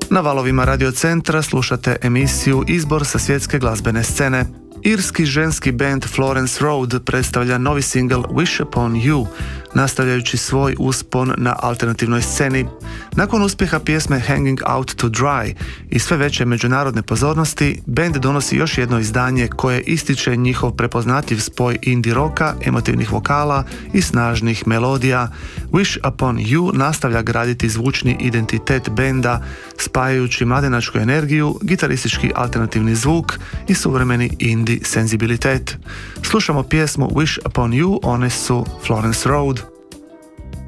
Na valovima Radio Centra slušate emisiju Izbor sa svjetske glazbene scene. Irski ženski band Florence Road predstavlja novi singl Wish Upon You, nastavljajući svoj uspon na alternativnoj sceni. Nakon uspjeha pjesme Hanging Out to Dry i sve veće međunarodne pozornosti, band donosi još jedno izdanje koje ističe njihov prepoznatljiv spoj indie roka, emotivnih vokala i snažnih melodija. Wish Upon You nastavlja graditi zvučni identitet benda, spajajući mladenačku energiju, gitaristički alternativni zvuk i suvremeni indie senzibilitet. Slušamo pjesmu Wish Upon You, one su Florence Road.